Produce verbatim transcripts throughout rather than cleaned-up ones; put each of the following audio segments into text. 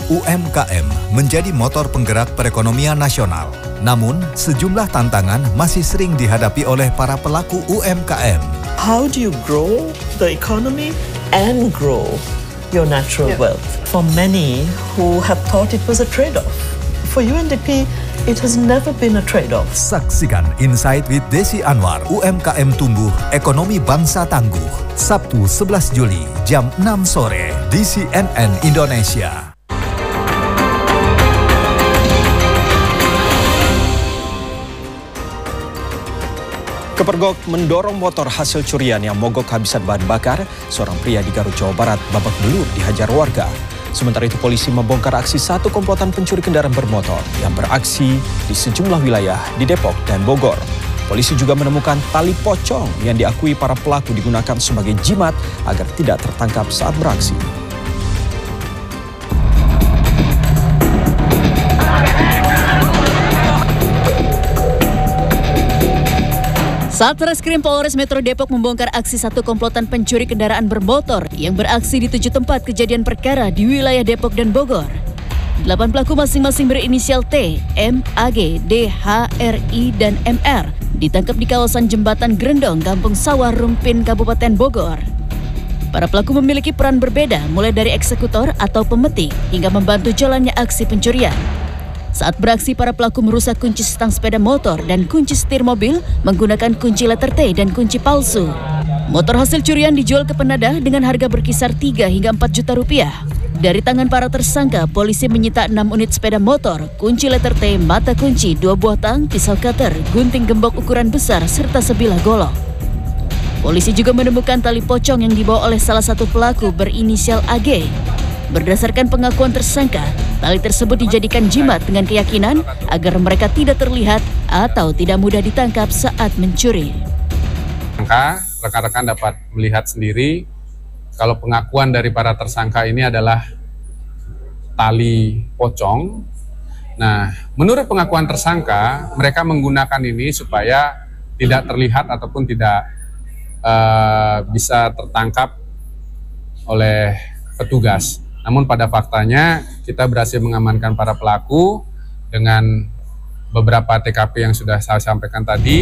U M K M menjadi motor penggerak perekonomian nasional. Namun, sejumlah tantangan masih sering dihadapi oleh para pelaku U M K M. How do you grow the economy and grow your natural yeah. wealth? For many who have thought it was a trade-off, for U N D P, it has never been a trade-off. Saksikan Insight with Desi Anwar, U M K M tumbuh, ekonomi bangsa tangguh. Sabtu sebelas Juli, jam enam sore, di C N N Indonesia. Kepergok mendorong motor hasil curian yang mogok kehabisan bahan bakar, seorang pria di Garut, Jawa Barat babak belur dihajar warga. Sementara itu polisi membongkar aksi satu komplotan pencuri kendaraan bermotor yang beraksi di sejumlah wilayah di Depok dan Bogor. Polisi juga menemukan tali pocong yang diakui para pelaku digunakan sebagai jimat agar tidak tertangkap saat beraksi. Satreskrim Polres Metro Depok membongkar aksi satu komplotan pencuri kendaraan bermotor yang beraksi di tujuh tempat kejadian perkara di wilayah Depok dan Bogor. Delapan pelaku masing-masing berinisial T, M, A G, D, H, R, I, dan M R ditangkap di kawasan Jembatan Grendong, Kampung Sawah, Rumpin, Kabupaten Bogor. Para pelaku memiliki peran berbeda, mulai dari eksekutor atau pemetik hingga membantu jalannya aksi pencurian. Saat beraksi, para pelaku merusak kunci stang sepeda motor dan kunci setir mobil menggunakan kunci letter T dan kunci palsu. Motor hasil curian dijual ke penadah dengan harga berkisar tiga hingga empat juta rupiah. Dari tangan para tersangka, polisi menyita enam unit sepeda motor, kunci letter T, mata kunci, dua buah tang, pisau cutter, gunting gembok ukuran besar, serta sebilah golok. Polisi juga menemukan tali pocong yang dibawa oleh salah satu pelaku berinisial A G. Berdasarkan pengakuan tersangka, tali tersebut dijadikan jimat dengan keyakinan agar mereka tidak terlihat atau tidak mudah ditangkap saat mencuri. Rekan-rekan dapat melihat sendiri kalau pengakuan dari para tersangka ini adalah tali pocong. Nah, menurut pengakuan tersangka, mereka menggunakan ini supaya tidak terlihat ataupun tidak uh, bisa tertangkap oleh petugas. Namun pada faktanya kita berhasil mengamankan para pelaku dengan beberapa T K P yang sudah saya sampaikan tadi.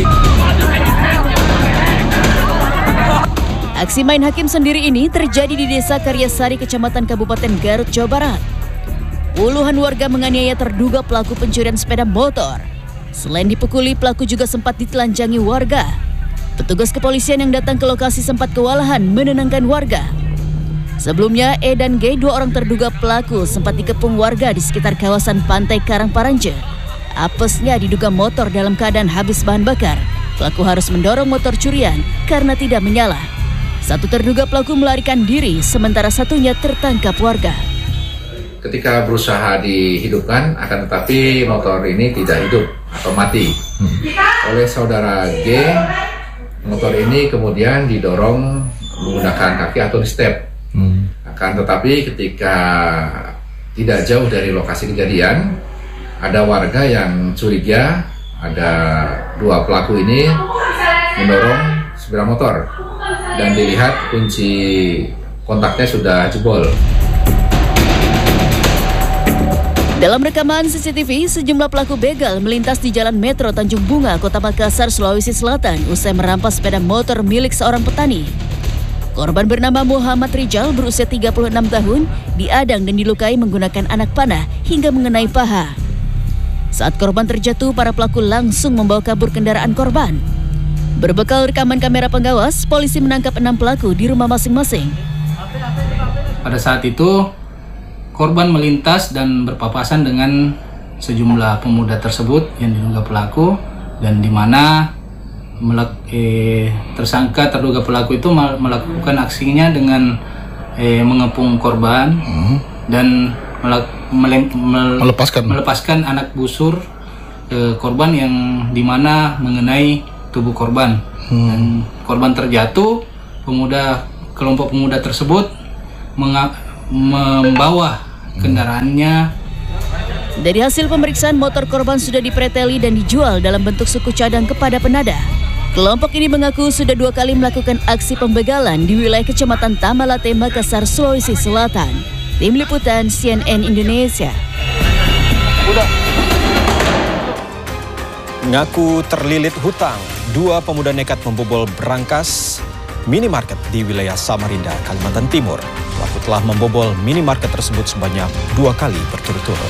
Aksi main hakim sendiri ini terjadi di Desa Karyasari, Kecamatan Kabupaten Garut, Jawa Barat. Puluhan warga menganiaya terduga pelaku pencurian sepeda motor. Selain dipukuli, pelaku juga sempat ditelanjangi warga. Petugas kepolisian yang datang ke lokasi sempat kewalahan menenangkan warga. Sebelumnya, E dan G, dua orang terduga pelaku, sempat dikepung warga di sekitar kawasan Pantai Karangparanje. Apesnya diduga motor dalam keadaan habis bahan bakar. Pelaku harus mendorong motor curian karena tidak menyala. Satu terduga pelaku melarikan diri, sementara satunya tertangkap warga. Ketika berusaha dihidupkan, akan tetapi motor ini tidak hidup atau mati. Hmm. Oleh saudara G, motor ini kemudian didorong menggunakan kaki atau di step. Hmm. Akan tetapi ketika tidak jauh dari lokasi kejadian, ada warga yang curiga ada dua pelaku ini mendorong sepeda motor dan dilihat kunci kontaknya sudah jebol. Dalam rekaman C C T V, sejumlah pelaku begal melintas di Jalan Metro Tanjung Bunga, Kota Makassar, Sulawesi Selatan usai merampas sepeda motor milik seorang petani. Korban bernama Muhammad Rijal berusia tiga puluh enam tahun, diadang dan dilukai menggunakan anak panah hingga mengenai paha. Saat korban terjatuh, para pelaku langsung membawa kabur kendaraan korban. Berbekal rekaman kamera pengawas, polisi menangkap enam pelaku di rumah masing-masing. Pada saat itu, korban melintas dan berpapasan dengan sejumlah pemuda tersebut yang diduga pelaku, dan di mana Melak, eh, tersangka terduga pelaku itu melakukan aksinya dengan eh, mengepung korban hmm. dan melak, melem, mel, melepaskan. melepaskan anak busur eh, korban yang dimana mengenai tubuh korban. Hmm. Dan korban terjatuh, pemuda kelompok pemuda tersebut menga, membawa kendaraannya. Dari hasil pemeriksaan, motor korban sudah dipreteli dan dijual dalam bentuk suku cadang kepada penadah. Kelompok ini mengaku sudah dua kali melakukan aksi pembegalan di wilayah Kecamatan Tamalate, Makassar, Sulawesi Selatan. Tim Liputan C N N Indonesia. Ngaku terlilit hutang, dua pemuda nekat membobol berangkas minimarket di wilayah Samarinda, Kalimantan Timur. Pelaku telah membobol minimarket tersebut sebanyak dua kali berturut-turut.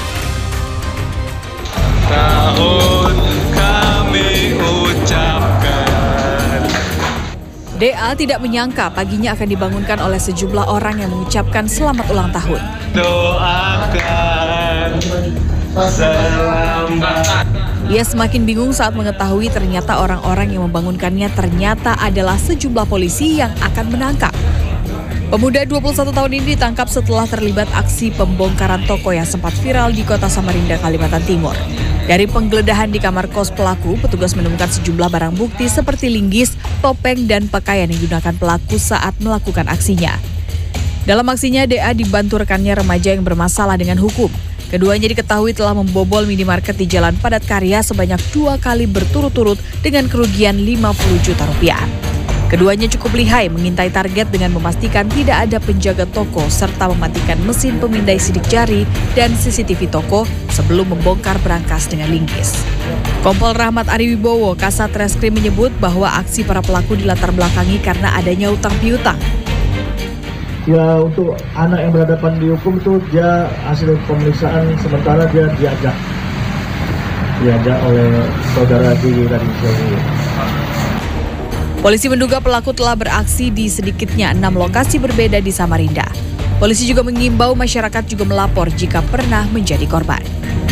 Tahun kami ucapkan. D A tidak menyangka paginya akan dibangunkan oleh sejumlah orang yang mengucapkan selamat ulang tahun. Doakan selamat. Ia semakin bingung saat mengetahui ternyata orang-orang yang membangunkannya ternyata adalah sejumlah polisi yang akan menangkap. Pemuda dua puluh satu tahun ini ditangkap setelah terlibat aksi pembongkaran toko yang sempat viral di kota Samarinda, Kalimantan Timur. Dari penggeledahan di kamar kos pelaku, petugas menemukan sejumlah barang bukti seperti linggis, topeng, dan pakaian yang digunakan pelaku saat melakukan aksinya. Dalam aksinya, D A dibantu rekannya remaja yang bermasalah dengan hukum. Keduanya diketahui telah membobol minimarket di Jalan Padat Karya sebanyak dua kali berturut-turut dengan kerugian lima puluh juta rupiah. Keduanya cukup lihai mengintai target dengan memastikan tidak ada penjaga toko serta mematikan mesin pemindai sidik jari dan C C T V toko sebelum membongkar berangkas dengan linggis. Kompol Rahmat Ariwibowo, Kasat Reskrim menyebut bahwa aksi para pelaku dilatar belakangi karena adanya utang piutang. Ya, untuk anak yang berhadapan di hukum itu dia hasil pemeriksaan sementara dia diajak diajak oleh saudara G tadi. Polisi menduga pelaku telah beraksi di sedikitnya enam lokasi berbeda di Samarinda. Polisi juga mengimbau masyarakat juga melapor jika pernah menjadi korban.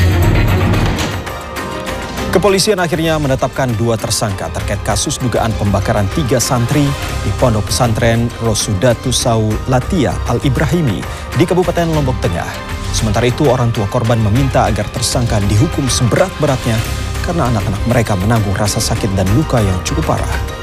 Kepolisian akhirnya menetapkan dua tersangka terkait kasus dugaan pembakaran tiga santri di Pondok Pesantren Rosudatus Saulatia Al-Ibrahimi di Kabupaten Lombok Tengah. Sementara itu, orang tua korban meminta agar tersangka dihukum seberat-beratnya karena anak-anak mereka menanggung rasa sakit dan luka yang cukup parah.